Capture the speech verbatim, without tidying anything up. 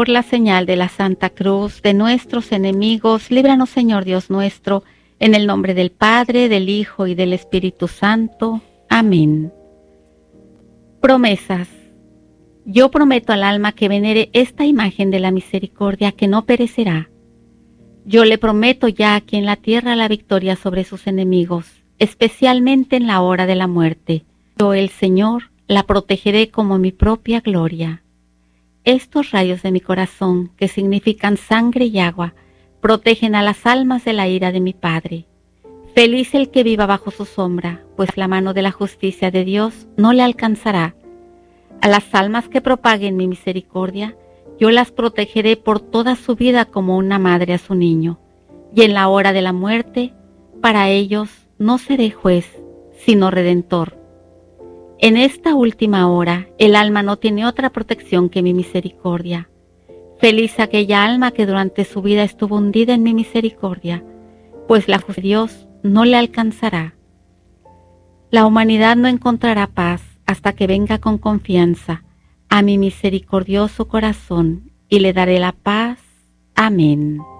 Por la señal de la Santa Cruz de nuestros enemigos, líbranos, Señor Dios nuestro, en el nombre del Padre, del Hijo y del Espíritu Santo. Amén. Promesas. Yo prometo al alma que venere esta imagen de la misericordia que no perecerá. Yo le prometo ya aquí en la tierra la victoria sobre sus enemigos, especialmente en la hora de la muerte. Yo, el Señor, la protegeré como mi propia gloria. Estos rayos de mi corazón, que significan sangre y agua, protegen a las almas de la ira de mi Padre. Feliz el que viva bajo su sombra, pues la mano de la justicia de Dios no le alcanzará. A las almas que propaguen mi misericordia, yo las protegeré por toda su vida como una madre a su niño. Y en la hora de la muerte, para ellos no seré juez, sino redentor. En esta última hora, el alma no tiene otra protección que mi misericordia. Feliz aquella alma que durante su vida estuvo hundida en mi misericordia, pues la justicia de Dios no le alcanzará. La humanidad no encontrará paz hasta que venga con confianza a mi misericordioso corazón y le daré la paz. Amén.